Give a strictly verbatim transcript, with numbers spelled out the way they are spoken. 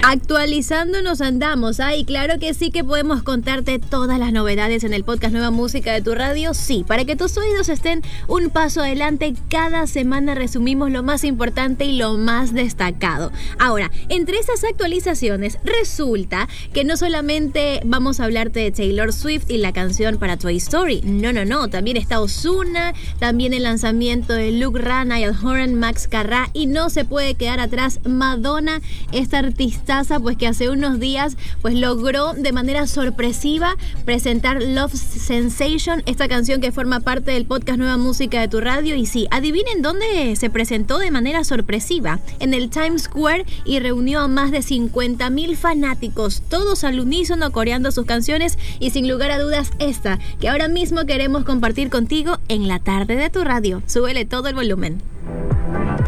Actualizando nos andamos, ¿ah? Y claro que sí que podemos contarte todas las novedades en el podcast Nueva Música de tu Radio, sí, para que tus oídos estén un paso adelante. Cada semana resumimos lo más importante y lo más destacado. Ahora, entre esas actualizaciones, resulta que no solamente vamos a hablarte de Taylor Swift y la canción para Toy Story, no, no, no, también está Ozuna, también el lanzamiento de Luke Rana y el Horan Max Carrá, y no se puede quedar atrás Madonna, esta artista pues que hace unos días pues logró de manera sorpresiva presentar Love Sensation, esta canción que forma parte del podcast Nueva Música de tu Radio. Y sí, adivinen dónde se presentó de manera sorpresiva, en el Times Square, y reunió a más de cincuenta mil fanáticos, todos al unísono coreando sus canciones, y sin lugar a dudas esta que ahora mismo queremos compartir contigo en la tarde de tu radio. Súbele todo el volumen.